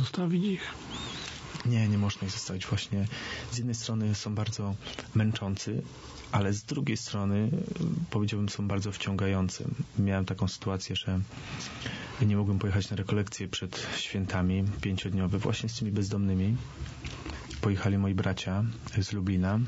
zostawić ich? Nie można ich zostawić. Właśnie z jednej strony są bardzo męczący, ale z drugiej strony powiedziałbym, są bardzo wciągający. Miałem taką sytuację, że nie mogłem pojechać na rekolekcje przed świętami 5-dniowe właśnie z tymi bezdomnymi. Pojechali moi bracia z Lublina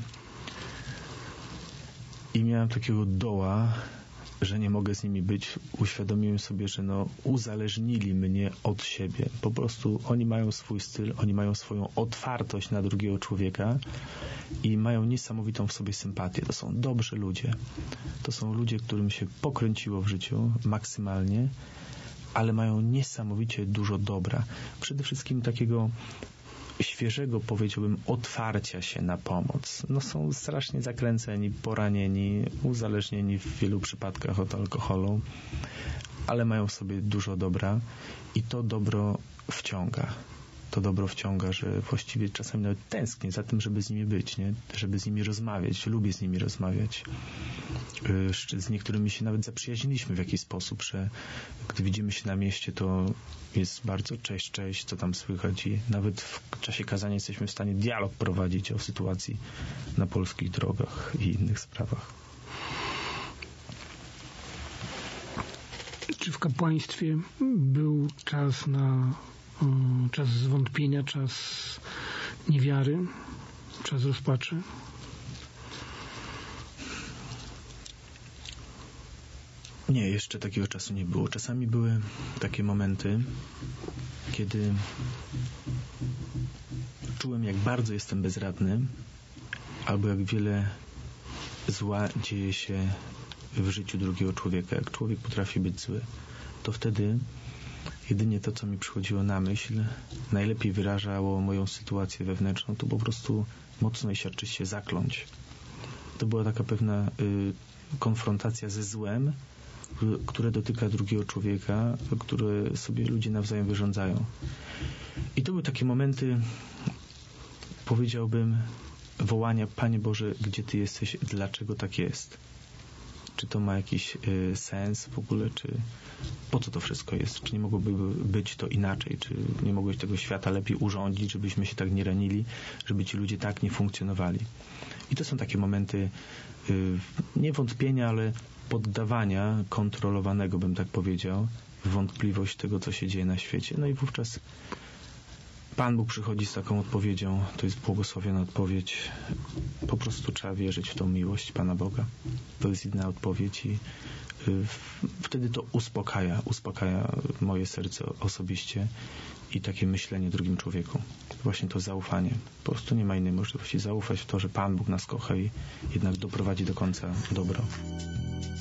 i miałem takiego doła, że nie mogę z nimi być. Uświadomiłem sobie, że uzależnili mnie od siebie. Po prostu oni mają swój styl, oni mają swoją otwartość na drugiego człowieka i mają niesamowitą w sobie sympatię. To są dobrzy ludzie. To są ludzie, którym się pokręciło w życiu maksymalnie, ale mają niesamowicie dużo dobra. Przede wszystkim takiego świeżego, powiedziałbym, otwarcia się na pomoc. Są strasznie zakręceni, poranieni, uzależnieni w wielu przypadkach od alkoholu, ale mają w sobie dużo dobra i to dobro wciąga. To dobro wciąga, że właściwie czasami nawet tęsknię za tym, żeby z nimi być, nie? Żeby z nimi rozmawiać. Lubię z nimi rozmawiać. Z niektórymi się nawet zaprzyjaźniliśmy w jakiś sposób, że gdy widzimy się na mieście, to jest bardzo cześć, co tam słychać i nawet w czasie kazania jesteśmy w stanie dialog prowadzić o sytuacji na polskich drogach i innych sprawach. Czy w kapłaństwie był czas czas zwątpienia, czas niewiary, czas rozpaczy? Nie, jeszcze takiego czasu nie było. Czasami były takie momenty, kiedy czułem, jak bardzo jestem bezradny, albo jak wiele zła dzieje się w życiu drugiego człowieka. Jak człowiek potrafi być zły, to wtedy jedynie to, co mi przychodziło na myśl, najlepiej wyrażało moją sytuację wewnętrzną, to po prostu mocno i siarczyście zakląć. To była taka pewna konfrontacja ze złem, które dotyka drugiego człowieka, które sobie ludzie nawzajem wyrządzają. I to były takie momenty, powiedziałbym, wołania: Panie Boże, gdzie Ty jesteś? Dlaczego tak jest? Czy to ma jakiś sens w ogóle? Czy po co to wszystko jest? Czy nie mogłoby być to inaczej? Czy nie mogłeś tego świata lepiej urządzić, żebyśmy się tak nie ranili, żeby ci ludzie tak nie funkcjonowali? I to są takie momenty nie wątpienia, ale poddawania kontrolowanego, bym tak powiedział, w wątpliwość tego, co się dzieje na świecie. No i wówczas Pan Bóg przychodzi z taką odpowiedzią, to jest błogosławiona odpowiedź. Po prostu trzeba wierzyć w tą miłość Pana Boga. To jest jedyna odpowiedź i wtedy to uspokaja moje serce osobiście i takie myślenie drugim człowieku. Właśnie to zaufanie. Po prostu nie ma innej możliwości. Zaufać w to, że Pan Bóg nas kocha i jednak doprowadzi do końca dobro.